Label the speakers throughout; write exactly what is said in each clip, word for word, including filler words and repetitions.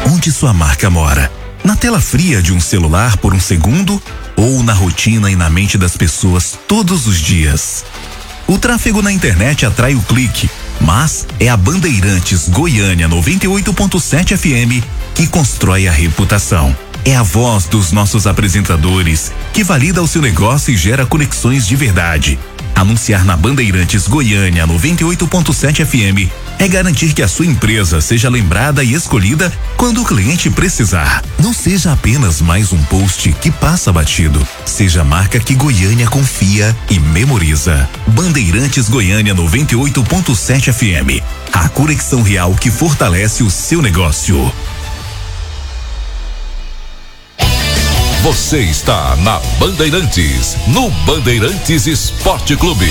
Speaker 1: onde sua marca mora? Na tela fria de um celular por um segundo ou na rotina e na mente das pessoas todos os dias? O tráfego na internet atrai o clique, mas é a Bandeirantes Goiânia noventa e oito ponto sete F M que constrói a reputação. É a voz dos nossos apresentadores que valida o seu negócio e gera conexões de verdade. Anunciar na Bandeirantes Goiânia noventa e oito ponto sete F M é garantir que a sua empresa seja lembrada e escolhida quando o cliente precisar. Não seja apenas mais um post que passa batido. Seja a marca que Goiânia confia e memoriza. Bandeirantes Goiânia noventa e oito ponto sete F M. A conexão real que fortalece o seu negócio.
Speaker 2: Você está na Bandeirantes, no Bandeirantes Esporte Clube.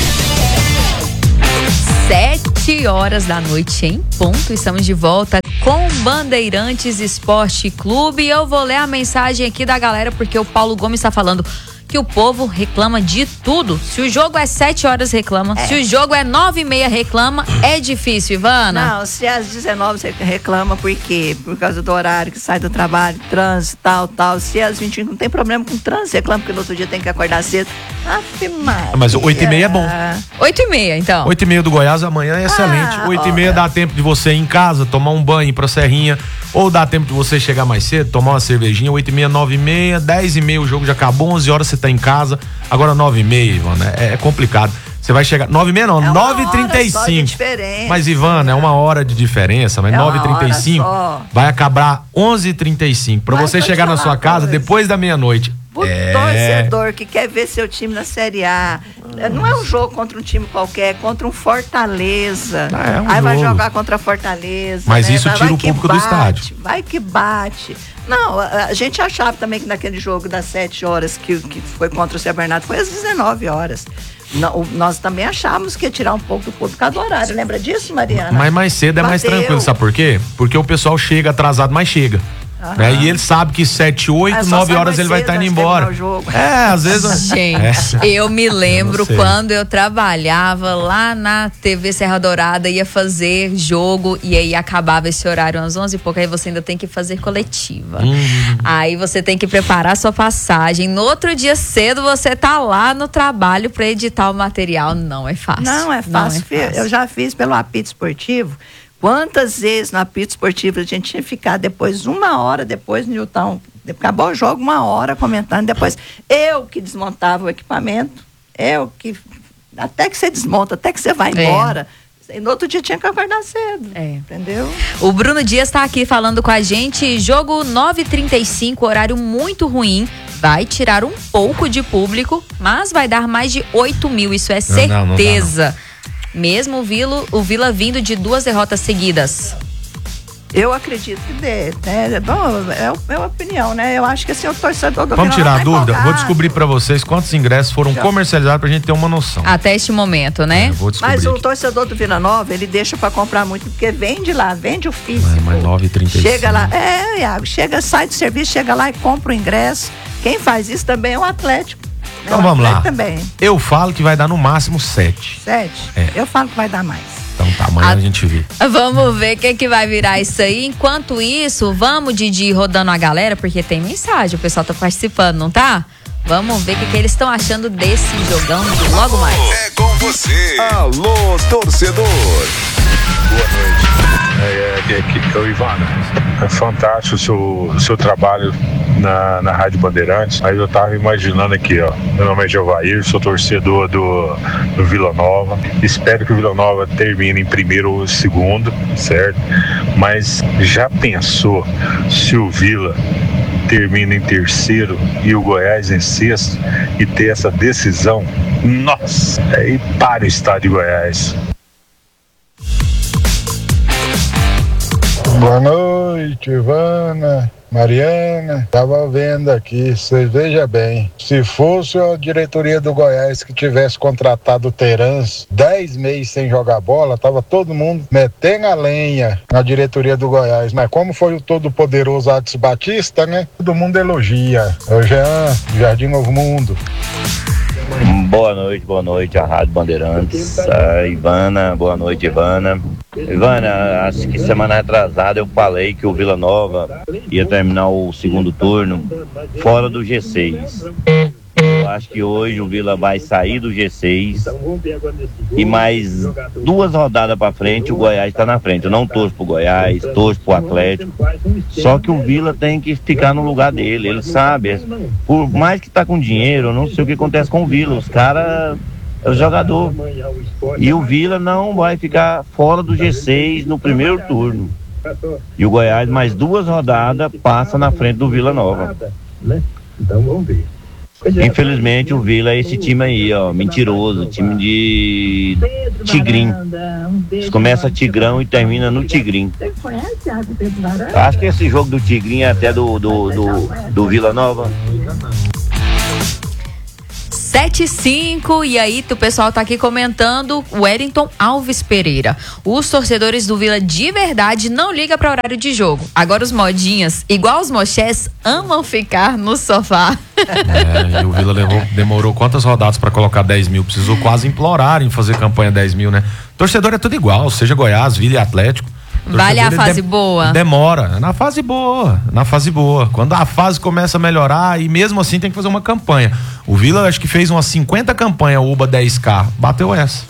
Speaker 3: Sete horas da noite em ponto, estamos de volta com Bandeirantes Esporte Clube. Eu vou ler a mensagem aqui da galera porque o Paulo Gomes está falando que o povo reclama de tudo. Se o jogo é sete horas, reclama. É. Se o jogo é nove e meia, reclama. É difícil, Ivana?
Speaker 4: Não, se às dezenove você reclama, por quê? Por causa do horário que sai do trabalho, trânsito, tal, tal. Se às vinte e cinco não tem problema com trânsito, reclama porque no outro dia tem que acordar cedo. Aff, Maria.
Speaker 5: Mas oito e meia é bom.
Speaker 3: oito e meia, então.
Speaker 5: oito e meia do Goiás amanhã é excelente.
Speaker 4: Ah,
Speaker 5: oito e meia dá tempo de você ir em casa, tomar um banho, ir pra Serrinha. Ou dá tempo de você chegar mais cedo, tomar uma cervejinha. Oito e meia, nove e meia, dez e meia o jogo já acabou, onze horas você tá em casa. Agora nove e meia, Ivana, é, é complicado. Você vai chegar, nove e meia não,
Speaker 4: é
Speaker 5: nove e trinta e cinco. Mas Ivana, é uma hora de diferença, mas é nove e trinta e cinco vai acabar onze e trinta e cinco. Pra mas você chegar na sua casa coisa. Depois da meia-noite.
Speaker 4: O é... torcedor que quer ver seu time na Série A. Não é um jogo contra um time qualquer, é contra um Fortaleza.
Speaker 5: Ah, é um
Speaker 4: Aí
Speaker 5: jogo.
Speaker 4: Vai jogar contra Fortaleza.
Speaker 5: Mas
Speaker 4: né?
Speaker 5: isso
Speaker 4: vai,
Speaker 5: tira
Speaker 4: vai
Speaker 5: o público
Speaker 4: bate,
Speaker 5: do estádio.
Speaker 4: Vai que bate. Não, a, a gente achava também que naquele jogo das sete horas que, que foi contra o São Bernardo foi às dezenove horas. Não, nós também achávamos que ia tirar um pouco do público do horário. Lembra disso, Mariana?
Speaker 5: Mas mais cedo é Bateu. mais tranquilo, sabe por quê? Porque o pessoal chega atrasado, mas chega. Né? E ele sabe que sete, oito, nove horas ele vai estar tá indo embora. É, às vezes.
Speaker 3: Gente,
Speaker 5: é.
Speaker 3: eu me lembro eu quando eu trabalhava lá na T V Serra Dourada, ia fazer jogo e aí acabava esse horário às onze e pouco, aí você ainda tem que fazer coletiva. Hum. Aí você tem que preparar sua passagem. No outro dia cedo você tá lá no trabalho para editar o material. Não é fácil.
Speaker 4: Não é fácil. Não é fácil. Eu já fiz pelo apito esportivo. Quantas vezes no apito esportivo a gente tinha que ficar depois, uma hora depois, Nilton, acabou o jogo, uma hora comentando, depois eu que desmontava o equipamento, eu que, até que você desmonta, até que você vai embora, é. E no outro dia tinha que acordar cedo, é. Entendeu?
Speaker 3: O Bruno Dias está aqui falando com a gente, jogo nove e trinta e cinco, horário muito ruim, vai tirar um pouco de público, mas vai dar mais de oito mil, isso é certeza. Não, não, não dá, não. Mesmo o Vila, o Vila vindo de duas derrotas seguidas.
Speaker 4: Eu acredito que dê, né? Bom, é, é uma opinião, né? Eu acho que assim, o torcedor do
Speaker 5: Vamos tirar a dúvida? Vou descobrir pra vocês quantos ingressos foram Já. comercializados pra gente ter uma noção.
Speaker 3: Até este momento, né?
Speaker 5: É, vou descobrir.
Speaker 4: Mas o
Speaker 5: aqui.
Speaker 4: torcedor do Vila Nova, ele deixa pra comprar muito, porque vende lá, vende o físico.
Speaker 5: É, mas nove e trinta e cinco.
Speaker 4: Chega lá, é, Iago, chega, sai do serviço, chega lá e compra o ingresso. Quem faz isso também é o Atlético.
Speaker 5: Então é vamos lá. Também. Eu falo que vai dar no máximo sete.
Speaker 4: Sete? É. Eu falo que vai dar mais.
Speaker 5: Então tá, amanhã a, a gente vê.
Speaker 3: Vamos ver o que, que vai virar isso aí. Enquanto isso, vamos, Didi, rodando a galera, porque tem mensagem, o pessoal tá participando, não tá? Vamos ver o que, que eles estão achando desse jogão de logo mais.
Speaker 2: É com você. Alô, torcedor.
Speaker 6: Boa noite. É, é, é, é, é, Ivana, é fantástico o seu, o seu trabalho na, na Rádio Bandeirantes. Aí eu tava imaginando aqui, ó. Meu nome é Jovair, sou torcedor do, do Vila Nova. Espero que o Vila Nova termine em primeiro ou segundo, certo? Mas já pensou se o Vila termina em terceiro e o Goiás em sexto e ter essa decisão? Nossa, aí para o estado de Goiás.
Speaker 7: Boa noite, Ivana, Mariana. Tava vendo aqui, vocês vejam bem, se fosse a diretoria do Goiás que tivesse contratado o Terans dez meses sem jogar bola, tava todo mundo metendo a lenha na diretoria do Goiás. Mas como foi o todo poderoso Adson Batista, né? Todo mundo elogia. É o Jean, Jardim Novo Mundo.
Speaker 8: Boa noite, boa noite, a Rádio Bandeirantes. A Ivana, boa noite, Ivana. Ivana, acho que semana retrasada eu falei que o Vila Nova ia terminar o segundo turno fora do G seis. Eu acho que hoje o Vila vai sair do G seis e mais duas rodadas para frente o Goiás está na frente. Eu não torço pro Goiás, torço pro Atlético. Só que o Vila tem que ficar no lugar dele. Ele sabe, por mais que tá com dinheiro, eu não sei o que acontece com o Vila. Os caras é o jogador. E o Vila não vai ficar fora do G seis no primeiro turno. E o Goiás mais duas rodadas passa na frente do Vila Nova. Então vamos ver. Infelizmente o Vila é esse time aí, ó, mentiroso, time de Tigrinho. Começa Tigrão e termina no Tigrinho. Acho que esse jogo do Tigrinho é até do, do, do, do Vila Nova.
Speaker 3: sete e cinco, e aí o pessoal tá aqui comentando, o Wellington Alves Pereira. Os torcedores do Vila de verdade não ligam para horário de jogo. Agora os modinhas, igual os mochés, amam ficar no sofá.
Speaker 5: É, e o Vila levou, demorou quantas rodadas para colocar dez mil? Precisou quase implorar em fazer campanha dez mil, né? Torcedor é tudo igual, seja Goiás, Vila e Atlético.
Speaker 3: Vale a fase
Speaker 5: de,
Speaker 3: boa?
Speaker 5: Demora, na fase boa, na fase boa. Quando a fase começa a melhorar, e mesmo assim tem que fazer uma campanha. O Vila acho que fez umas cinquenta campanhas, o Uba dez K, bateu essa.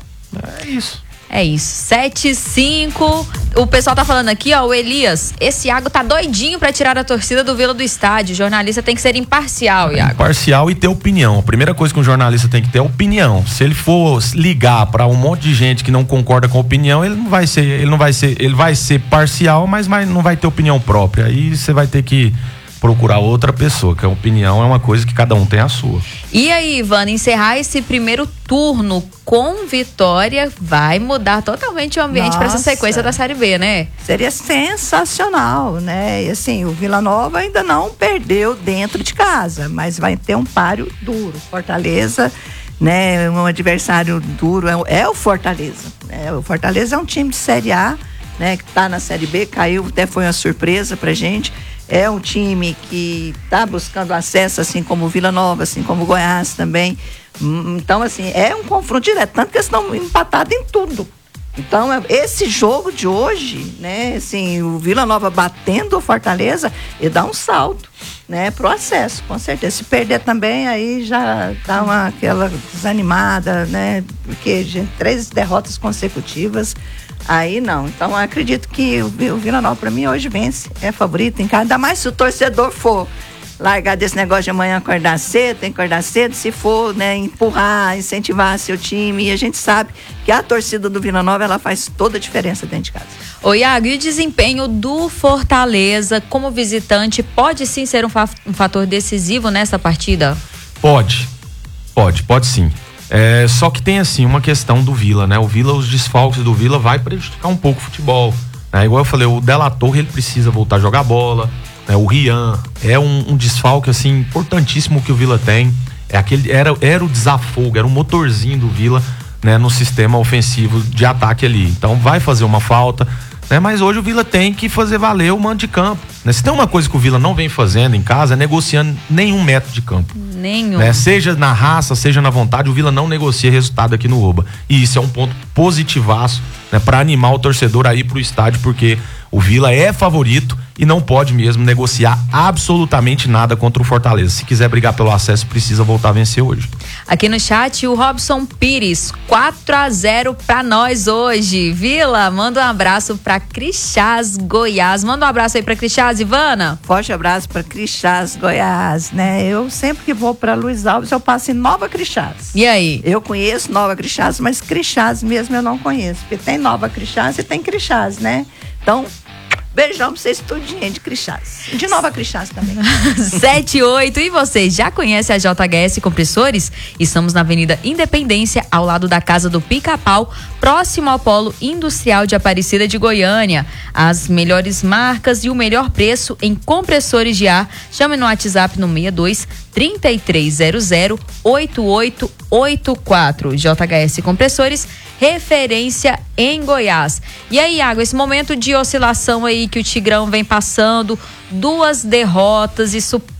Speaker 5: É isso.
Speaker 3: É isso, sete e cinco. O pessoal tá falando aqui, ó, o Elias, esse Iago tá doidinho pra tirar a torcida do Vila do estádio. O jornalista tem que ser imparcial, Iago.
Speaker 5: Imparcial e ter opinião. A primeira coisa que um jornalista tem que ter é opinião. Se ele for ligar pra um monte de gente que não concorda com a opinião, ele não vai ser, ele não vai ser, ele vai ser parcial, mas não vai ter opinião própria. Aí você vai ter que procurar outra pessoa, que a opinião é uma coisa que cada um tem a sua.
Speaker 3: E aí, Ivana, encerrar esse primeiro turno com vitória vai mudar totalmente o ambiente para essa sequência da Série B, né?
Speaker 4: Seria sensacional, né? E assim, o Vila Nova ainda não perdeu dentro de casa, mas vai ter um páreo duro. Fortaleza, né? Um adversário duro é, é o Fortaleza, né? O Fortaleza é um time de Série A, né? Que tá na Série B, caiu, até foi uma surpresa pra gente. É um time que está buscando acesso, assim como o Vila Nova, assim como o Goiás também. Então, assim, é um confronto direto, tanto que eles estão empatados em tudo. Então, esse jogo de hoje, né, assim, o Vila Nova batendo o Fortaleza, ele dá um salto, né, pro acesso, com certeza. Se perder também, aí já dá uma aquela desanimada, né, porque gente, três derrotas consecutivas, aí não. Então, acredito que o, o Vila Nova, para mim, hoje vence, é favorito em casa, ainda mais se o torcedor for largar desse negócio de amanhã acordar cedo, tem que acordar cedo, se for, né, empurrar, incentivar seu time, e a gente sabe que a torcida do Vila Nova, ela faz toda a diferença dentro de casa.
Speaker 3: Ô Iago, e o desempenho do Fortaleza como visitante pode sim ser um, fa- um fator decisivo nessa partida?
Speaker 5: Pode, pode, pode sim. É, só que tem assim uma questão do Vila, né? O Vila, os desfalques do Vila vai prejudicar um pouco o futebol, né? Igual eu falei, o Della Torre, ele precisa voltar a jogar bola. É, o Rian é um, um desfalque assim importantíssimo que o Vila tem. É aquele, era, era o desafogo, era o motorzinho do Vila, né, no sistema ofensivo de ataque ali. Então vai fazer uma falta, né, mas hoje o Vila tem que fazer valer o mando de campo, né? Se tem uma coisa que o Vila não vem fazendo em casa é negociando nenhum metro de campo.
Speaker 3: Nenhum.
Speaker 5: Né? Seja na raça, seja na vontade, o Vila não negocia resultado aqui no Oba. E isso é um ponto positivaço, né, para animar o torcedor a ir pro estádio, porque o Vila é favorito e não pode mesmo negociar absolutamente nada contra o Fortaleza. Se quiser brigar pelo acesso, precisa voltar a vencer hoje.
Speaker 3: Aqui no chat, o Robson Pires, quatro a zero pra nós hoje. Vila, manda um abraço pra Crixás, Goiás. Manda um abraço aí pra Crixás, Ivana.
Speaker 4: Forte abraço pra Crixás, Goiás, né? Eu sempre que vou pra Luiz Alves, eu passo em Nova Crixás.
Speaker 3: E aí?
Speaker 4: Eu conheço Nova Crixás, mas Crixás mesmo eu não conheço, porque tem Nova Crixás e tem Crixás, né? Então, beijão pra vocês tudinho de Crixás. De Nova Crixás também.
Speaker 3: sete e oito. E você já conhece a J H S Compressores? Estamos na Avenida Independência, ao lado da Casa do Pica-Pau, próximo ao Polo Industrial de Aparecida de Goiânia. As melhores marcas e o melhor preço em compressores de ar. Chame no WhatsApp no seis dois, três três zero zero, oito oito oito quatro. J H S Compressores, referência em Goiás. E aí, Iago, esse momento de oscilação aí que o Tigrão vem passando, duas derrotas, isso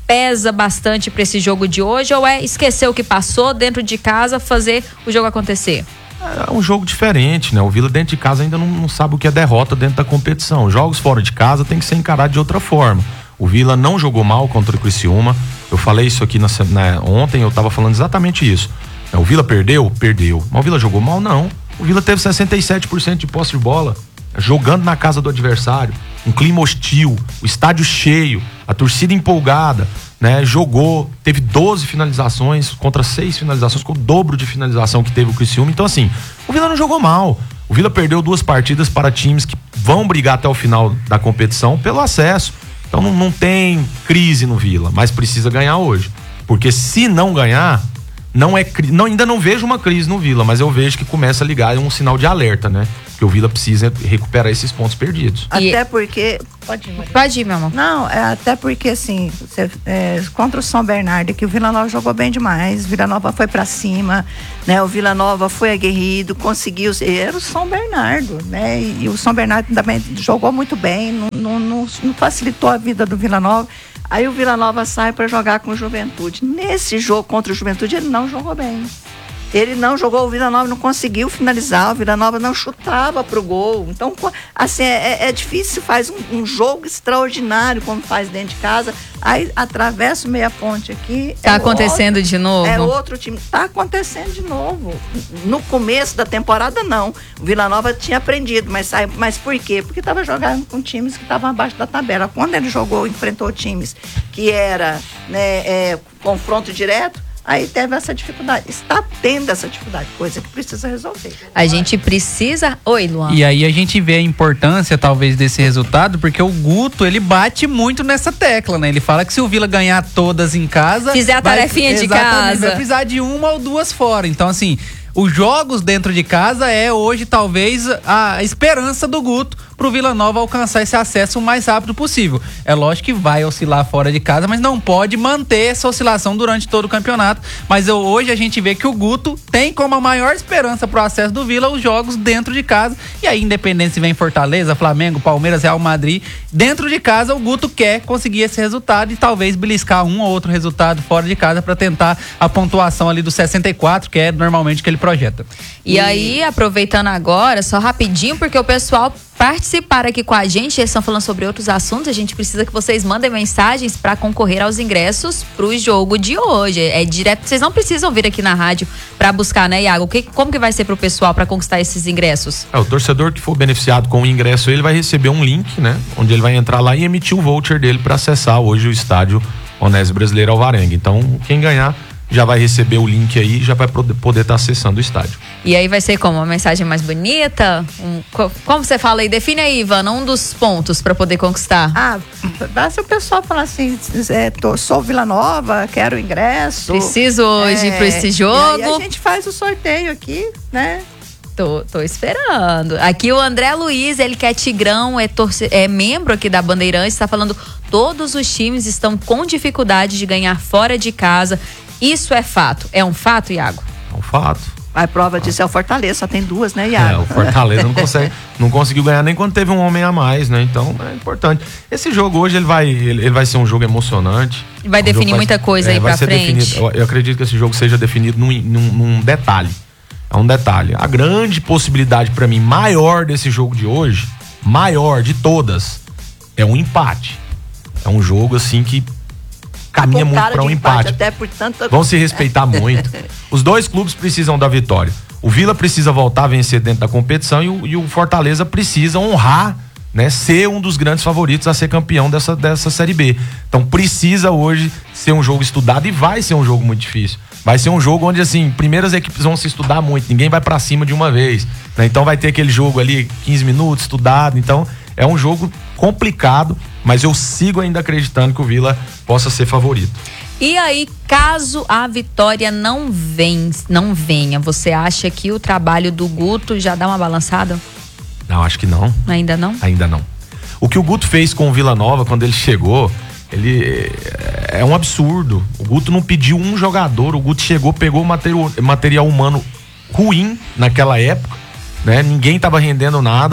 Speaker 3: pesa bastante para esse jogo de hoje, ou é esquecer o que passou dentro de casa, fazer o jogo acontecer?
Speaker 5: É um jogo diferente, né? O Vila dentro de casa ainda não, não sabe o que é derrota dentro da competição. Jogos fora de casa tem que ser encarado de outra forma. O Vila não jogou mal contra o Criciúma. Eu falei isso aqui na, na, ontem, eu tava falando exatamente isso. O Vila perdeu? Perdeu. Mas o Vila jogou mal? Não. O Vila teve sessenta e sete por cento de posse de bola, jogando na casa do adversário, um clima hostil, o estádio cheio, a torcida empolgada, né? Jogou, teve doze finalizações contra seis finalizações, com o dobro de finalização que teve o Criciúma. Então, assim, o Vila não jogou mal. O Vila perdeu duas partidas para times que vão brigar até o final da competição pelo acesso. Então não, não tem crise no Vila, mas precisa ganhar hoje. Porque se não ganhar, não é não, ainda não vejo uma crise no Vila, mas eu vejo que começa a ligar um sinal de alerta, né? Que o Vila precisa recuperar esses pontos perdidos.
Speaker 4: Até porque... Pode ir, Maria.
Speaker 3: Pode ir, meu amor.
Speaker 4: Não, é até porque, assim, você, é, contra o São Bernardo, que o Vila Nova jogou bem demais, o Vila Nova foi pra cima, né? O Vila Nova foi aguerrido, conseguiu... Era o São Bernardo, né? E, e o São Bernardo também jogou muito bem, não, não, não, não facilitou a vida do Vila Nova. Aí o Vila Nova sai para jogar com o Juventude. Nesse jogo contra o Juventude, ele não jogou bem. Ele não jogou, o Vila Nova não conseguiu finalizar, o Vila Nova não chutava pro gol. Então, assim, é, é difícil, faz um, um jogo extraordinário, como faz dentro de casa, aí atravessa o meia ponte aqui.
Speaker 3: Tá
Speaker 4: é
Speaker 3: acontecendo
Speaker 4: outro,
Speaker 3: de novo?
Speaker 4: É outro time. Tá acontecendo de novo. No começo da temporada, não. O Vila Nova tinha aprendido, mas, mas por quê? Porque tava jogando com times que estavam abaixo da tabela. Quando ele jogou, enfrentou times que era, né, é, confronto direto, aí teve essa dificuldade, está tendo essa dificuldade, coisa que precisa resolver.
Speaker 3: A gente precisa... Oi, Luan.
Speaker 9: E aí a gente vê a importância, talvez, desse resultado, porque o Guto, ele bate muito nessa tecla, né? Ele fala que se o Vila ganhar todas em casa...
Speaker 3: Fizer a tarefinha de casa.
Speaker 9: Vai precisar de uma ou duas fora. Então, assim, os jogos dentro de casa é hoje, talvez, a esperança do Guto pro Vila Nova alcançar esse acesso o mais rápido possível. É lógico que vai oscilar fora de casa, mas não pode manter essa oscilação durante todo o campeonato. Mas eu, hoje a gente vê que o Guto tem como a maior esperança pro acesso do Vila os jogos dentro de casa. E aí, independente se vem Fortaleza, Flamengo, Palmeiras, Real Madrid, dentro de casa o Guto quer conseguir esse resultado e talvez beliscar um ou outro resultado fora de casa para tentar a pontuação ali do sessenta e quatro, que é normalmente que ele projeta.
Speaker 3: E, e aí, aproveitando agora, só rapidinho, porque o pessoal participar aqui com a gente, eles estão falando sobre outros assuntos, a gente precisa que vocês mandem mensagens para concorrer aos ingressos pro jogo de hoje. É direto, vocês não precisam vir aqui na rádio para buscar, né, Iago? Que, como que vai ser pro pessoal para conquistar esses ingressos?
Speaker 5: É, o torcedor que for beneficiado com o ingresso, ele vai receber um link, né, onde ele vai entrar lá e emitir o voucher dele para acessar hoje o estádio Onésio Brasileiro Alvarenga. Então, quem ganhar já vai receber o link aí e já vai poder estar tá acessando o estádio.
Speaker 3: E aí vai ser como? Uma mensagem mais bonita? Um, como você fala aí? Define aí, Ivana, um dos pontos para poder conquistar.
Speaker 4: Ah, basta o pessoal falar assim, é, tô, sou Vila Nova, quero ingresso.
Speaker 3: Preciso hoje é, para esse jogo.
Speaker 4: E aí a gente faz o sorteio aqui, né?
Speaker 3: Tô, tô esperando. Aqui o André Luiz, ele que é Tigrão, é, torce, é membro aqui da Bandeirantes, está falando, todos os times estão com dificuldade de ganhar fora de casa. Isso é fato. É um fato, Iago?
Speaker 5: É um fato.
Speaker 4: A prova disso é o Fortaleza, só tem duas, né, Iago?
Speaker 5: É, o Fortaleza não consegue, não conseguiu ganhar nem quando teve um homem a mais, né? Então é importante. Esse jogo hoje ele vai, ele, ele vai ser um jogo emocionante.
Speaker 3: Vai
Speaker 5: um
Speaker 3: definir muita
Speaker 5: vai,
Speaker 3: coisa
Speaker 5: é,
Speaker 3: aí pra frente.
Speaker 5: Definido, eu, eu acredito que esse jogo seja definido num, num, num detalhe. É um detalhe. A grande possibilidade pra mim, maior desse jogo de hoje, maior de todas, é um empate. É um jogo assim que caminha muito para um empate. empate.
Speaker 4: Até por tanta...
Speaker 5: Vão se respeitar muito. Os dois clubes precisam da vitória. O Vila precisa voltar a vencer dentro da competição e o, e o Fortaleza precisa honrar, né, ser um dos grandes favoritos a ser campeão dessa, dessa Série B. Então precisa hoje ser um jogo estudado e vai ser um jogo muito difícil. Vai ser um jogo onde, assim, primeiras equipes vão se estudar muito, ninguém vai pra cima de uma vez, né? Então vai ter aquele jogo ali, quinze minutos, estudado. Então é um jogo complicado, mas eu sigo ainda acreditando que o Vila possa ser favorito.
Speaker 3: E aí, caso a vitória não, vem, não venha, você acha que o trabalho do Guto já dá uma balançada?
Speaker 5: Não, acho que não.
Speaker 3: Ainda não?
Speaker 5: Ainda não. O que o Guto fez com o Vila Nova quando ele chegou, ele é um absurdo. O Guto não pediu um jogador, o Guto chegou, pegou material, material humano ruim naquela época, né? Ninguém tava rendendo nada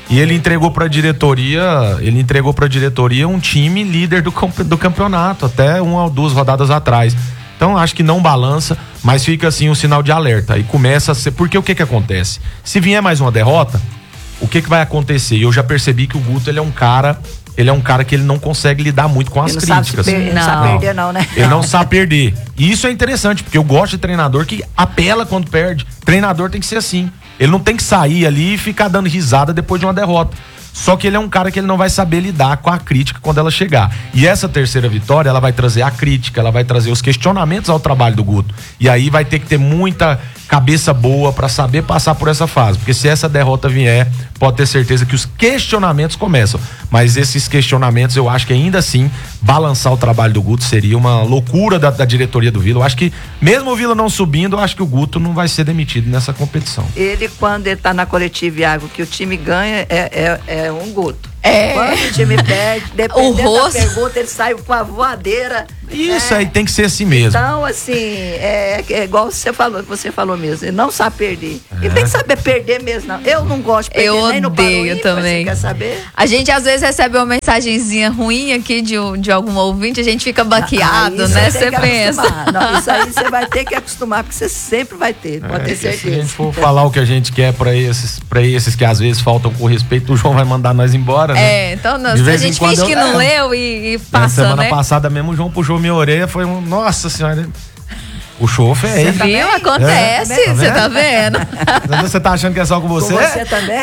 Speaker 5: E ele entregou pra diretoria, ele entregou pra diretoria um time líder do, do campeonato, até uma ou duas rodadas atrás. Então acho que não balança, mas fica assim um sinal de alerta. E começa a ser, porque o que que acontece? Se vier mais uma derrota, o que que vai acontecer? Eu já percebi que o Guto, ele é um cara, ele é um cara que ele não consegue lidar muito com as
Speaker 4: ele
Speaker 5: críticas.
Speaker 4: Sabe per- não. Não sabe perder não, né?
Speaker 5: Ele não sabe perder. E isso é interessante, porque eu gosto de treinador que apela quando perde. Treinador tem que ser assim. Ele não tem que sair ali e ficar dando risada depois de uma derrota. Só que ele é um cara que ele não vai saber lidar com a crítica quando ela chegar. E essa terceira vitória, ela vai trazer a crítica, ela vai trazer os questionamentos ao trabalho do Guto. E aí vai ter que ter muita cabeça boa pra saber passar por essa fase. Porque se essa derrota vier, pode ter certeza que os questionamentos começam. Mas esses questionamentos, eu acho que ainda assim, balançar o trabalho do Guto seria uma loucura da, da diretoria do Vila. Eu acho que, mesmo o Vila não subindo, eu acho que o Guto não vai ser demitido nessa competição.
Speaker 4: Ele, quando ele tá na coletiva, Iago, que o time ganha, é, é, é um Guto.
Speaker 3: É.
Speaker 4: Quando o time perde, dependendo
Speaker 3: O rosto...
Speaker 4: da pergunta, ele sai com a voadeira.
Speaker 5: Isso,
Speaker 4: né?
Speaker 5: aí tem que ser assim mesmo.
Speaker 4: Então, assim, é, é igual você falou, você falou mesmo, ele não sabe perder. É. E tem que saber perder mesmo, não. Eu não gosto de perder,
Speaker 3: eu
Speaker 4: nem no
Speaker 3: odeio também.
Speaker 4: Você quer saber?
Speaker 3: A gente às vezes recebe uma mensagenzinha ruim aqui de, de algum ouvinte, a gente fica baqueado,
Speaker 4: aí
Speaker 3: né? Você pensa.
Speaker 4: Não, isso aí você vai ter que acostumar, porque você sempre vai ter, pode
Speaker 5: é,
Speaker 4: ter certeza.
Speaker 5: Se a gente for falar o que a gente quer pra esses, pra esses que às vezes faltam com respeito, o João vai mandar nós embora, né?
Speaker 3: É, então nós, a gente finge que não é, leu e, e passa,
Speaker 5: semana
Speaker 3: né?
Speaker 5: passada mesmo o João puxou minha orelha, foi um, nossa senhora, puxou feio.
Speaker 3: Você viu? Acontece, você é, tá vendo?
Speaker 5: Você tá achando que é só com você?
Speaker 4: Com você também?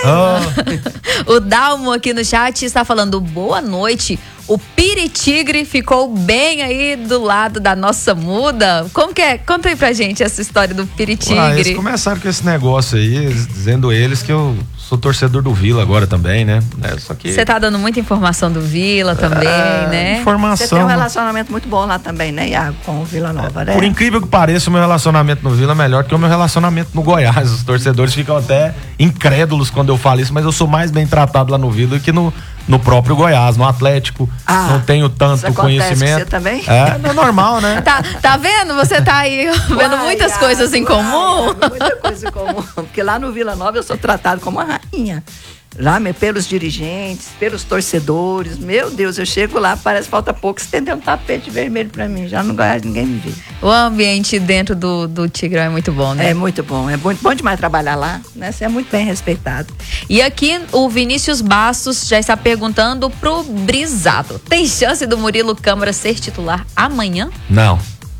Speaker 5: Oh.
Speaker 3: O Dalmo aqui no chat está falando, boa noite. O Piritigre ficou bem aí do lado da nossa muda. Como que é? Conta aí pra gente essa história do Piritigre.
Speaker 5: Ah, eles começaram com esse negócio aí, dizendo eles que eu sou torcedor do Vila agora também, né? É, só que...
Speaker 3: Você tá dando muita informação do Vila também, é, né?
Speaker 5: Informação.
Speaker 4: Você tem um relacionamento muito bom lá também, né, Iago, com o Vila Nova, né?
Speaker 5: Por incrível que pareça, o meu relacionamento no Vila é melhor que o meu relacionamento no Goiás. Os torcedores ficam até incrédulos quando eu falo isso, mas eu sou mais bem tratado lá no Vila do que no, no próprio Goiás, no Atlético. Ah, não tenho tanto conhecimento.
Speaker 4: Você também?
Speaker 5: É, é normal, né?
Speaker 3: Tá, tá vendo? Você tá aí vendo uai, muitas ai, coisas em uai, comum.
Speaker 4: Ai, muita coisa em comum. Porque lá no Vila Nova eu sou tratado como uma rainha. Lá, pelos dirigentes, pelos torcedores. Meu Deus, eu chego lá, parece que falta pouco estender um tapete vermelho pra mim. Já no Goiás ninguém me vê.
Speaker 3: O ambiente dentro do, do Tigrão é muito bom, né?
Speaker 4: É muito bom. É muito bom demais trabalhar lá, né? Você é muito bem respeitado.
Speaker 3: E aqui o Vinícius Bastos já está perguntando pro Brisado. Tem chance do Murilo Câmara ser titular amanhã?
Speaker 5: Não.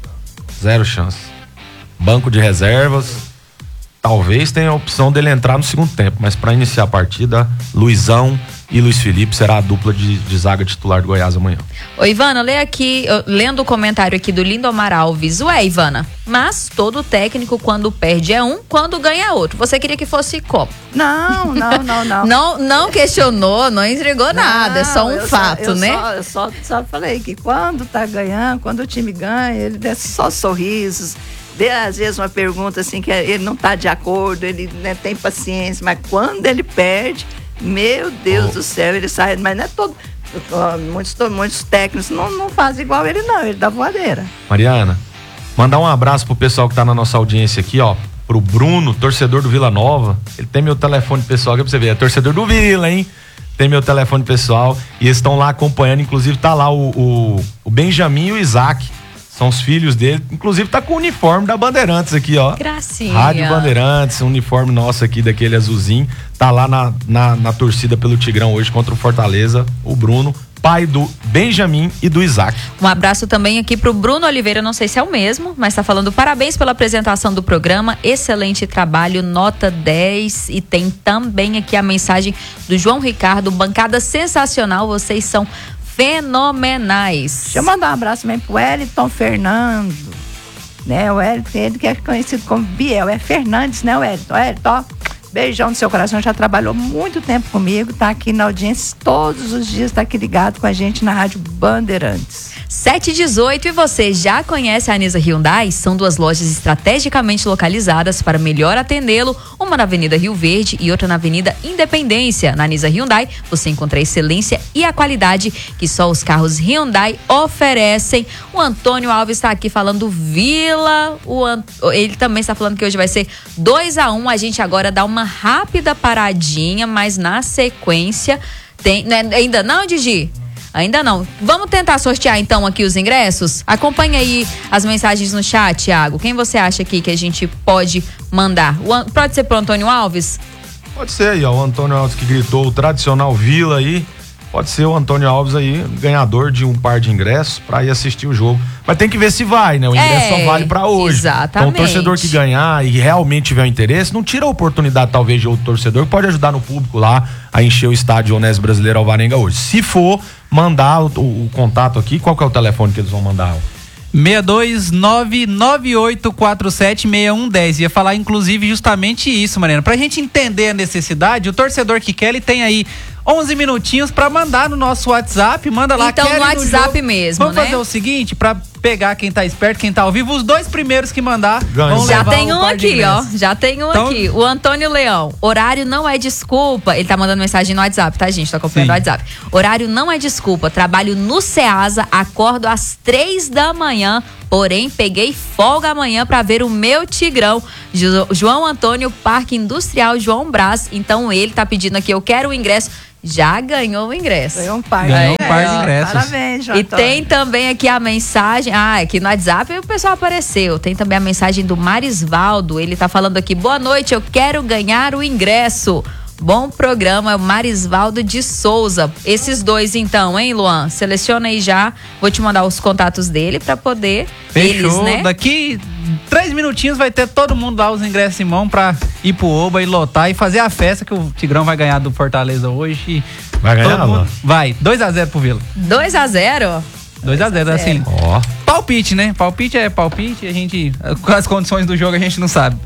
Speaker 5: Zero chance. Banco de reservas. Talvez tenha a opção dele entrar no segundo tempo, mas para iniciar a partida, Luizão e Luiz Felipe será a dupla de, de zaga titular do Goiás amanhã.
Speaker 3: Ô Ivana, lê aqui, lendo o comentário aqui do Lindomar Alves. Ué, Ivana, mas todo técnico quando perde é um, quando ganha é outro. Você queria que fosse como?
Speaker 4: Não, não, não, não.
Speaker 3: não, não questionou, não entregou não, nada, é só um fato,
Speaker 4: só, eu
Speaker 3: né?
Speaker 4: Só, eu só, só falei que quando tá ganhando, quando o time ganha, ele dá só sorrisos. Dê, às vezes, uma pergunta assim que ele não está de acordo, ele né, tem paciência, mas quando ele perde, meu Deus oh. do céu, ele sai, mas não é todo, muitos, muitos técnicos não, não fazem igual ele não, ele dá voadeira.
Speaker 5: Mariana, mandar um abraço pro pessoal que tá na nossa audiência aqui, ó, pro Bruno, torcedor do Vila Nova, ele tem meu telefone pessoal aqui pra você ver, é torcedor do Vila, hein? Tem meu telefone pessoal e eles estão lá acompanhando, inclusive tá lá o, o, o Benjamin e o Isaac. São os filhos dele, inclusive tá com o uniforme da Bandeirantes aqui, ó.
Speaker 3: Gracinha.
Speaker 5: Rádio Bandeirantes, um uniforme nosso aqui, daquele azulzinho. Tá lá na, na, na torcida pelo Tigrão hoje contra o Fortaleza, o Bruno, pai do Benjamin e do Isaac.
Speaker 3: Um abraço também aqui pro Bruno Oliveira, não sei se é o mesmo, mas tá falando parabéns pela apresentação do programa, excelente trabalho, nota dez. E tem também aqui a mensagem do João Ricardo, bancada sensacional, vocês são fenomenais.
Speaker 4: Deixa eu mandar um abraço também pro Wellington Fernando, né? O Wellington, ele que é conhecido como Biel, é Fernandes, né, Wellington? Wellington, ó, beijão no seu coração, já trabalhou muito tempo comigo, tá aqui na audiência todos os dias, tá aqui ligado com a gente na Rádio Bandeirantes.
Speaker 3: sete e dezoito, e você já conhece a Anisa Hyundai? São duas lojas estrategicamente localizadas para melhor atendê-lo. Uma uma na Avenida Rio Verde e outra na Avenida Independência. Na Nisa Hyundai, você encontra a excelência e a qualidade que só os carros Hyundai oferecem. O Antônio Alves está aqui falando Vila, o Ant... ele também está falando que hoje vai ser dois a um. A gente agora dá uma rápida paradinha, mas na sequência tem... Ainda não, Digi? Ainda não. Vamos tentar sortear então aqui os ingressos? Acompanha aí as mensagens no chat, Thiago. Quem você acha aqui que a gente pode mandar? O, pode ser pro Antônio Alves?
Speaker 5: Pode ser aí, ó, o Antônio Alves que gritou o tradicional Vila aí. Pode ser o Antônio Alves aí, ganhador de um par de ingressos pra ir assistir o jogo. Mas tem que ver se vai, né? O ingresso é, só vale pra hoje.
Speaker 3: Exatamente.
Speaker 5: Então o torcedor que ganhar e realmente tiver um interesse, não tira a oportunidade talvez de outro torcedor que pode ajudar no público lá a encher o estádio Onésio Brasileiro Alvarenga hoje. Se for mandar o, o, o contato aqui, qual que é o telefone que eles vão mandar?
Speaker 9: seis dois nove nove oito quatro sete seis um um zero. Ia falar inclusive justamente isso, Mariana. Pra gente entender a necessidade, o torcedor que quer, ele tem aí onze minutinhos pra mandar no nosso WhatsApp, manda lá.
Speaker 3: Então no WhatsApp no mesmo,
Speaker 9: Vamos
Speaker 3: né?
Speaker 9: fazer o seguinte, pra pegar quem tá esperto, quem tá ao vivo, os dois primeiros que mandar vão
Speaker 3: Já
Speaker 9: levar
Speaker 3: tem
Speaker 9: um
Speaker 3: um
Speaker 9: par de
Speaker 3: aqui, ó,
Speaker 9: ingressos.
Speaker 3: já tem um
Speaker 9: Então-
Speaker 3: aqui, o Antônio Leão, horário não é desculpa, ele tá mandando mensagem no WhatsApp, tá gente, tá acompanhando
Speaker 9: Sim.
Speaker 3: no WhatsApp, horário não é desculpa, trabalho no Ceasa, acordo às três da manhã, porém peguei folga amanhã pra ver o meu Tigrão, Jo- João Antônio, Parque Industrial João Brás, então ele tá pedindo aqui, eu quero o ingresso, já ganhou o ingresso.
Speaker 4: Ganhou um par,
Speaker 9: Ganhou
Speaker 4: de
Speaker 9: um par de
Speaker 4: ingressos.
Speaker 9: ingressos.
Speaker 4: Parabéns, João
Speaker 3: E
Speaker 4: Antônio.
Speaker 3: tem também aqui a mensagem, ah, aqui no WhatsApp o pessoal apareceu, tem também a mensagem do Marisvaldo, ele tá falando aqui, boa noite, eu quero ganhar o ingresso. Bom programa, é o Marisvaldo de Souza. Esses dois então, hein, Luan? Seleciona aí já, vou te mandar os contatos dele pra poder
Speaker 9: Fechou.
Speaker 3: eles, né?
Speaker 9: Daqui três minutinhos vai ter todo mundo lá os ingressos em mão pra ir pro Oba e lotar e fazer a festa que o Tigrão vai ganhar do Fortaleza hoje.
Speaker 5: Vai ganhar,
Speaker 9: Todo mundo-
Speaker 5: Luan?
Speaker 9: Vai, dois a zero pro Vila.
Speaker 3: dois a zero?
Speaker 9: dois a zero, assim.
Speaker 5: Ó.
Speaker 9: Palpite, né? Palpite é palpite, a gente, com as condições do jogo a gente não sabe.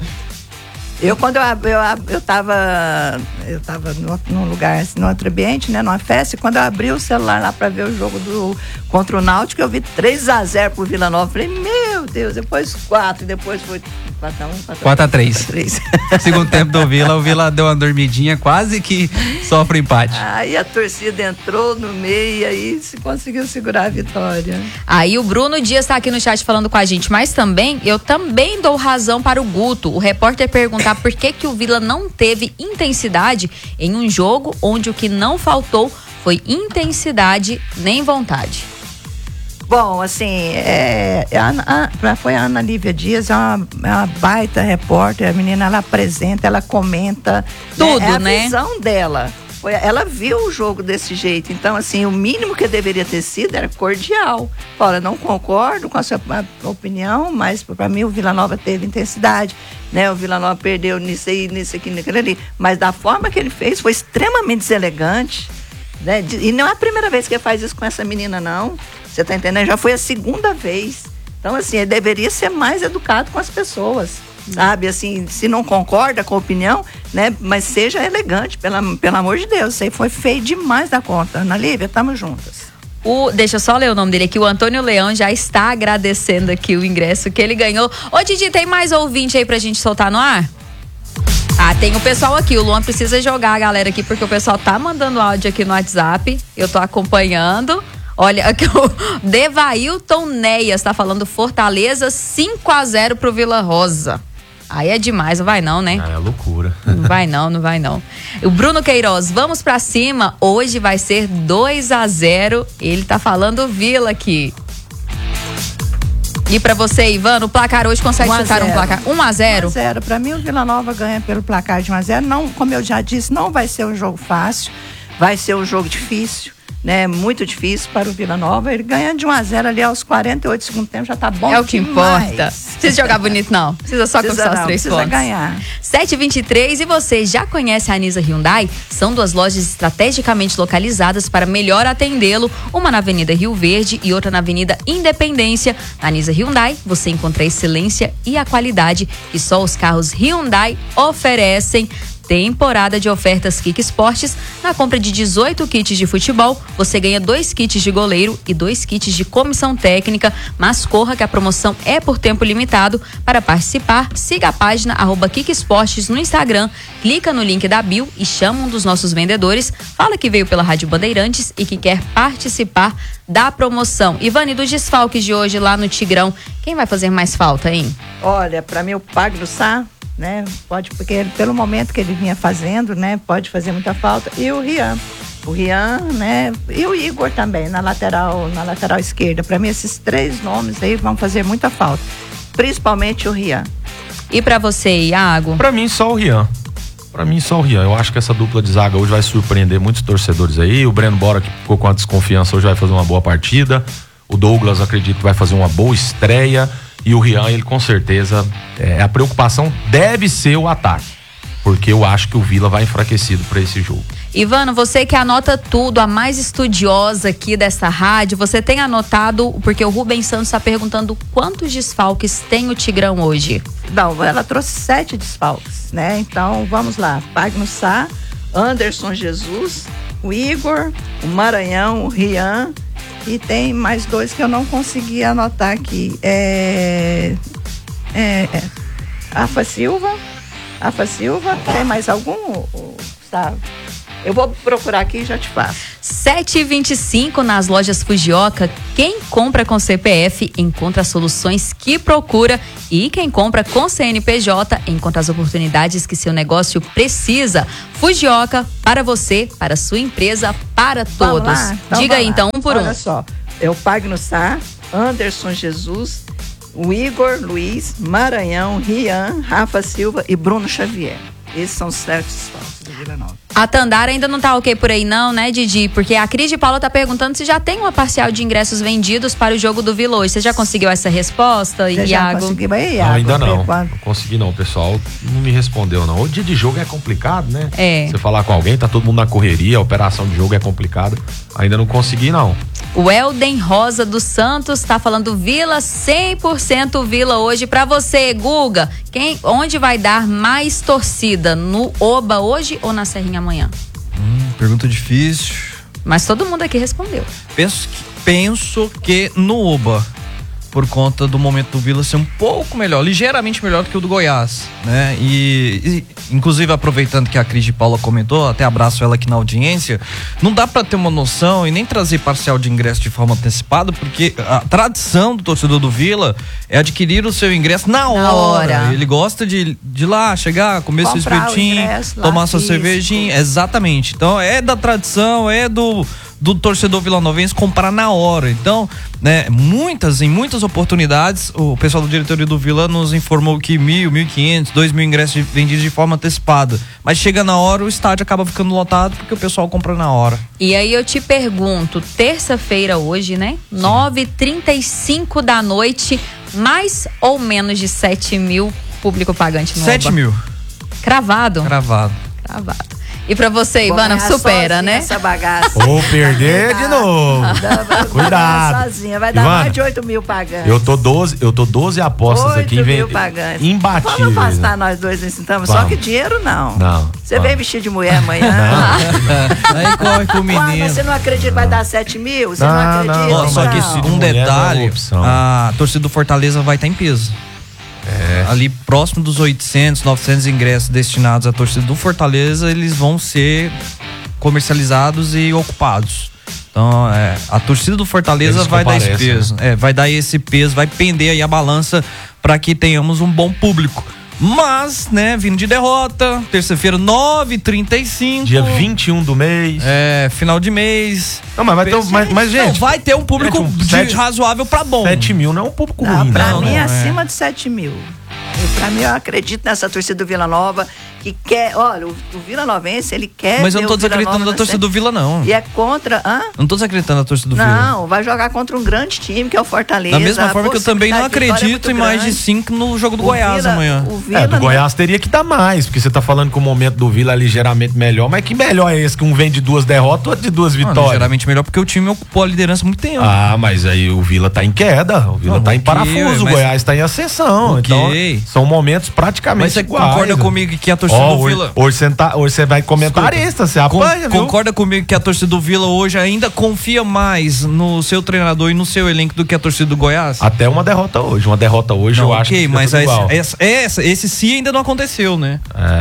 Speaker 4: Eu, quando eu, ab- eu, ab- eu tava, eu tava no, num lugar, assim, num outro ambiente, né, numa festa, e quando eu abri o celular lá pra ver o jogo do, contra o Náutico, eu vi três a zero pro Vila Nova. Falei, meu Deus, depois quatro, depois foi quatro a um,
Speaker 9: quatro a três. Segundo tempo do Vila, o Vila deu uma dormidinha, quase que sofre empate.
Speaker 4: Aí a torcida entrou no meio e aí se conseguiu segurar a vitória.
Speaker 3: Aí o Bruno Dias tá aqui no chat falando com a gente, mas também, eu também dou razão para o Guto. O repórter perguntar por que que o Vila não teve intensidade em um jogo onde o que não faltou foi intensidade nem vontade.
Speaker 4: Bom, assim, é, a, a, foi a Ana Lívia Dias, é uma, é uma baita repórter, a menina, ela apresenta, ela comenta.
Speaker 3: Tudo,
Speaker 4: né? É a
Speaker 3: né?
Speaker 4: visão dela. Foi, ela viu o jogo desse jeito, então, assim, o mínimo que deveria ter sido era cordial. Olha, não concordo com a sua opinião, mas para mim o Vila Nova teve intensidade, né? O Vila Nova perdeu nisso aí, nisso aqui, naquele ali, mas da forma que ele fez foi extremamente deselegante, né? E não é a primeira vez que ele faz isso com essa menina, não. Você tá entendendo? Já foi a segunda vez. Então, assim, ele deveria ser mais educado com as pessoas. Sabe, assim, se não concorda com a opinião, né, mas seja elegante, pela, pelo amor de Deus, isso aí foi feio demais da conta. Ana Lívia, tamo juntas.
Speaker 3: O, deixa eu só ler o nome dele aqui, o Antônio Leão já está agradecendo aqui o ingresso que ele ganhou. Ô Didi, tem mais ouvinte aí pra gente soltar no ar? Ah, tem o pessoal aqui, o Luan precisa jogar a galera aqui, porque o pessoal tá mandando áudio aqui no WhatsApp, eu tô acompanhando. Olha, aqui o Devailton Neias tá falando Fortaleza cinco a zero pro Vila Rosa. Aí é demais, não vai não, né?
Speaker 5: Ah, é loucura.
Speaker 3: Não vai não, não vai não. O Bruno Queiroz, vamos pra cima, hoje vai ser dois a zero, ele tá falando Vila aqui. E pra você, Ivan, o placar hoje consegue chutar um placar? um a zero?
Speaker 4: um a zero. Pra mim, o Vila Nova ganha pelo placar de um a zero. Não, como eu já disse, não vai ser um jogo fácil, vai ser um jogo difícil, né? Muito difícil para o Vila Nova. Ele ganha de um a zero ali aos quarenta e oito do segundo tempo, já tá bom
Speaker 3: É o que
Speaker 4: demais.
Speaker 3: importa. Precisa jogar bonito, não. Precisa só
Speaker 4: Precisa
Speaker 3: conquistar os
Speaker 4: não,
Speaker 3: três
Speaker 4: precisa
Speaker 3: pontos.
Speaker 4: ganhar.
Speaker 3: sete e vinte e três, e você já conhece a Nisa Hyundai? São duas lojas estrategicamente localizadas para melhor atendê-lo, uma na Avenida Rio Verde e outra na Avenida Independência. Na Nisa Hyundai, você encontra a excelência e a qualidade que só os carros Hyundai oferecem. temporada de ofertas Kik Esportes. Na compra de dezoito kits de futebol, você ganha dois kits de goleiro e dois kits de comissão técnica, mas corra que a promoção é por tempo limitado. Para participar, siga a página arroba Kik Esportes no Instagram, clica no link da bio e chama um dos nossos vendedores, fala que veio pela Rádio Bandeirantes e que quer participar da promoção. Ivane, dos desfalques de hoje lá no Tigrão, quem vai fazer mais falta, hein?
Speaker 4: Olha, para mim o Pagno Sá, né? Pode, porque ele, pelo momento que ele vinha fazendo, né? Pode fazer muita falta. E o Rian. O Rian, né? E o Igor também, na lateral, na lateral esquerda. Para mim, esses três nomes aí vão fazer muita falta. Principalmente o Rian.
Speaker 3: E para você, Iago?
Speaker 5: Para mim, só o Rian. Pra mim, só o Rian. Eu acho que essa dupla de zaga hoje vai surpreender muitos torcedores aí. O Breno Bora, que ficou com a desconfiança, hoje vai fazer uma boa partida. O Douglas, acredito que vai fazer uma boa estreia. E o Rian, ele com certeza, é, a preocupação deve ser o ataque, porque eu acho que o Vila vai enfraquecido para esse jogo.
Speaker 3: Ivano, você que anota tudo, a mais estudiosa aqui dessa rádio, você tem anotado, porque o Rubens Santos está perguntando quantos desfalques tem o Tigrão hoje?
Speaker 4: Não, ela trouxe sete desfalques, né? Então, vamos lá. Pagno Sá, Anderson Jesus, o Igor, o Maranhão, o Rian, e tem mais dois que eu não consegui anotar aqui. É... É... é Afa Silva, Afa Silva, tem mais algum, Gustavo? Eu vou procurar aqui e já te faço.
Speaker 3: sete e vinte e cinco nas lojas Fujioka. Quem compra com C P F encontra as soluções que procura, e quem compra com C N P J encontra as oportunidades que seu negócio precisa. Fujioka, para você, para sua empresa, para todos. Então, diga aí então, um por
Speaker 4: Olha
Speaker 3: um.
Speaker 4: Olha só, eu Pagno Sá, Anderson Jesus, o Igor Luiz, Maranhão, Rian, Rafa Silva e Bruno Xavier. Esses são os sete desfalques do Vila Nova.
Speaker 3: A Tandara ainda não tá ok por aí não, né, Didi? Porque a Cris de Paula tá perguntando se já tem uma parcial de ingressos vendidos para o jogo do Vila hoje. Você já conseguiu essa resposta,
Speaker 4: Você
Speaker 3: Iago?
Speaker 4: já conseguiu aí, Iago?
Speaker 5: Não, ainda não.
Speaker 4: Quando...
Speaker 5: Não consegui não, o pessoal não me respondeu não. O dia de jogo é complicado, né?
Speaker 3: É.
Speaker 5: Você falar com alguém, tá todo mundo na correria, a operação de jogo é complicada. Ainda não consegui não.
Speaker 3: O Elden Rosa dos Santos tá falando Vila, cem por cento Vila hoje. Pra você, Guga, quem, onde vai dar mais torcida? No Oba hoje ou na Serrinha amanhã?
Speaker 10: Hum, pergunta difícil.
Speaker 3: Mas todo mundo aqui respondeu.
Speaker 10: Penso que, penso que no Oba, por conta do momento do Vila ser um pouco melhor, ligeiramente melhor do que o do Goiás, né? E, e inclusive aproveitando que a Cris de Paula comentou, até abraço ela aqui na audiência, não dá pra ter uma noção e nem trazer parcial de ingresso de forma antecipada, porque a tradição do torcedor do Vila é adquirir o seu ingresso na hora.
Speaker 3: Na hora.
Speaker 10: Ele gosta de, de ir lá, chegar, comer seu espetinho, tomar sua cervejinha, exatamente. Então é da tradição, é do do torcedor vilanovense comprar na hora. Então, né, muitas, em muitas oportunidades, o pessoal do diretoria do Vila nos informou que mil, mil e quinhentos, dois mil ingressos vendidos de forma antecipada. Mas chega na hora, o estádio acaba ficando lotado porque o pessoal compra na hora.
Speaker 3: E aí eu te pergunto, terça-feira hoje, né? nove e trinta e cinco da noite, mais ou menos de sete mil público pagante no
Speaker 10: sete mil.
Speaker 3: Cravado?
Speaker 10: Cravado.
Speaker 3: Cravado. E pra você, Ivana, supera, né?
Speaker 4: Essa bagaça.
Speaker 5: Ou perder de novo. Cuidado.
Speaker 4: Sozinha, vai dar
Speaker 5: Ivana,
Speaker 4: mais de oito mil pagantes.
Speaker 5: Eu tô doze, eu tô doze apostas aqui em
Speaker 4: mil pagantes.
Speaker 5: imbatíveis.
Speaker 4: Vamos afastar nós dois nesse então, só que dinheiro não.
Speaker 5: Não.
Speaker 4: Você vem vestido de mulher amanhã.
Speaker 10: Não. Aí corre com o menino.
Speaker 4: Ué, mas você não acredita que vai dar sete mil? Você não,
Speaker 5: Não,
Speaker 4: acredita?
Speaker 5: não,
Speaker 10: Ó, só que esse, um detalhe, a torcida do Fortaleza vai estar em peso. É. Ali próximo dos oitocentos, novecentos ingressos destinados à torcida do Fortaleza, eles vão ser comercializados e ocupados. Então, é, a torcida do Fortaleza eles vai dar esse peso. Né? É, vai dar esse peso, vai pender aí a balança para que tenhamos um bom público. Mas, né, vindo de derrota, terça-feira, nove e trinta e cinco.
Speaker 5: Dia vinte e um do mês.
Speaker 10: É, final de mês.
Speaker 5: Não, mas vai ter, mas, mas, gente.
Speaker 10: Não, vai ter um público gente, um, de sete, razoável pra bom.
Speaker 5: sete mil não é um público
Speaker 4: não,
Speaker 5: ruim,
Speaker 4: pra
Speaker 5: não.
Speaker 4: mim,
Speaker 5: não,
Speaker 4: acima
Speaker 5: é.
Speaker 4: de sete mil. E pra mim, eu acredito nessa torcida do Vila Nova, que quer, olha, o, o Vila Novense, ele quer.
Speaker 10: Mas eu não tô desacreditando da torcida do Vila, não.
Speaker 4: E é contra. Hã?
Speaker 10: Não tô desacreditando da torcida do
Speaker 4: não,
Speaker 10: Vila.
Speaker 4: Não, vai jogar contra um grande time, que é o Fortaleza.
Speaker 10: Da mesma forma que eu também não acredito é em mais grande. de cinco no jogo do o Goiás
Speaker 4: Vila,
Speaker 10: amanhã.
Speaker 4: O Vila
Speaker 5: é, do Goiás teria que dar mais, porque você tá falando que o momento do Vila é ligeiramente melhor, mas que melhor é esse? Que um vem de duas derrotas, outro de duas vitórias?
Speaker 10: Não, ligeiramente melhor porque o time ocupou a liderança há muito tempo.
Speaker 5: Ah, mas aí o Vila tá em queda, o Vila não, tá okay, em parafuso, mas... o Goiás tá em ascensão. Okay. Então, são momentos praticamente
Speaker 10: mas você
Speaker 5: iguais.
Speaker 10: concorda comigo que a torcida torcida
Speaker 5: oh,
Speaker 10: do
Speaker 5: hoje,
Speaker 10: Vila...
Speaker 5: Hoje você tá, hoje vai comentarista, você apanha,
Speaker 10: con,
Speaker 5: viu?
Speaker 10: Concorda comigo que a torcida do Vila hoje ainda confia mais no seu treinador e no seu elenco do que a torcida do Goiás?
Speaker 5: Até uma derrota hoje. Uma derrota hoje,
Speaker 10: não,
Speaker 5: eu acho
Speaker 10: okay,
Speaker 5: que
Speaker 10: mas
Speaker 5: tudo igual.
Speaker 10: Essa, essa, esse sim ainda não aconteceu, né?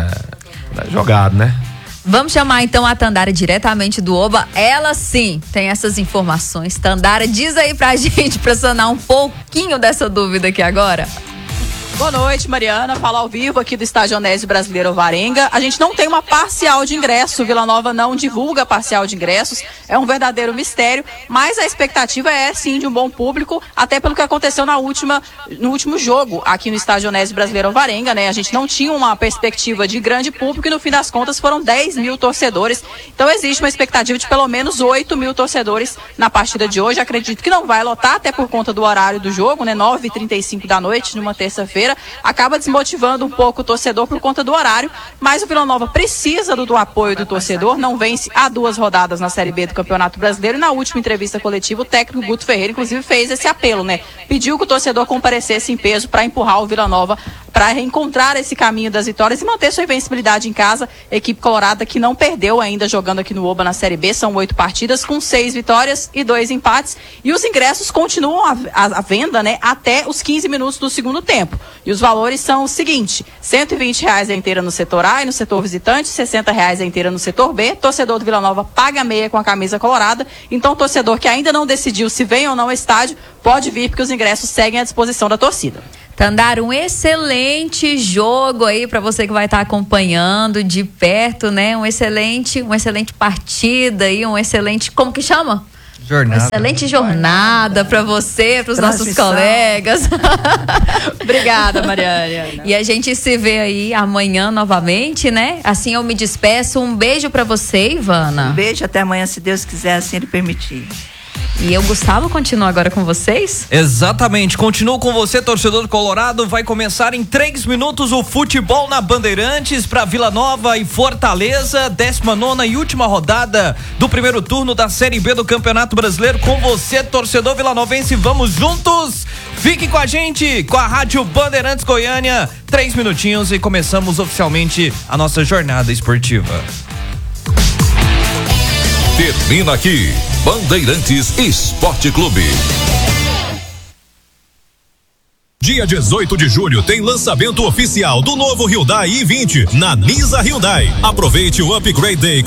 Speaker 5: É, é jogado, né?
Speaker 3: Vamos chamar então a Tandara diretamente do Oba. Ela sim tem essas informações. Tandara, diz aí pra gente, pra sanar um pouquinho dessa dúvida aqui agora.
Speaker 11: Boa noite, Mariana. Fala ao vivo aqui do Estádio Onésio Brasileiro Alvarenga. A gente não tem uma parcial de ingresso. Vila Nova não divulga parcial de ingressos. É um verdadeiro mistério. Mas a expectativa é, sim, de um bom público, até pelo que aconteceu na última, no último jogo aqui no Estádio Onésio Brasileiro Alvarenga, né? A gente não tinha uma perspectiva de grande público e, no fim das contas, foram dez mil torcedores. Então, existe uma expectativa de pelo menos oito mil torcedores na partida de hoje. Acredito que não vai lotar, até por conta do horário do jogo, né? nove e trinta e cinco da noite, numa terça-feira. Acaba desmotivando um pouco o torcedor por conta do horário, mas o Vila Nova precisa do, do apoio do torcedor, não vence há duas rodadas na Série B do Campeonato Brasileiro, e na última entrevista coletiva o técnico Guto Ferreira inclusive fez esse apelo, né? Pediu que o torcedor comparecesse em peso para empurrar o Vila Nova para reencontrar esse caminho das vitórias e manter sua invencibilidade em casa. Equipe colorada que não perdeu ainda jogando aqui no Oba na Série B, são oito partidas com seis vitórias e dois empates, e os ingressos continuam à venda, né, até os quinze minutos do segundo tempo. E os valores são o seguinte: cento e vinte reais a inteira no setor A e no setor visitante, sessenta reais a inteira no setor B. Torcedor do Vila Nova paga meia com a camisa colorada. Então, torcedor que ainda não decidiu se vem ou não ao estádio, pode vir, porque os ingressos seguem à disposição da torcida.
Speaker 3: Tandara, um excelente jogo aí para você que vai estar acompanhando de perto, né? Um excelente, uma excelente partida aí, um excelente, como que chama?
Speaker 10: Jornada.
Speaker 3: Uma excelente jornada para você, para os nossos colegas.
Speaker 11: Obrigada, Mariana.
Speaker 3: E a gente se vê aí amanhã novamente, né? Assim eu me despeço. Um beijo para você, Ivana.
Speaker 4: Um beijo, até amanhã, se Deus quiser, assim ele permitir.
Speaker 3: E eu, Gustavo, continuo agora com vocês?
Speaker 10: Exatamente, continuo com você, torcedor colorado. Vai começar em três minutos o futebol na Bandeirantes para Vila Nova e Fortaleza, décima nona e última rodada do primeiro turno da Série B do Campeonato Brasileiro. Com você, torcedor vilanovense, vamos juntos. Fique com a gente, com a Rádio Bandeirantes Goiânia. Três minutinhos e começamos oficialmente a nossa jornada esportiva.
Speaker 2: Termina aqui, Bandeirantes Esporte Clube. Dia dezoito de julho tem lançamento oficial do novo Hyundai i vinte na Nisa Hyundai. Aproveite o Upgrade Day com